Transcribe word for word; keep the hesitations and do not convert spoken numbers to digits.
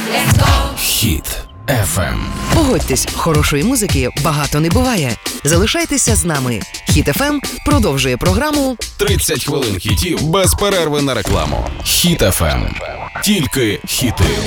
Хіт еф ем. Погодьтесь, хорошої музики багато не буває. Залишайтеся з нами. Хіт еф ем продовжує програму тридцять хвилин хітів без перерви на рекламу. Хіт еф ем. Тільки хіти.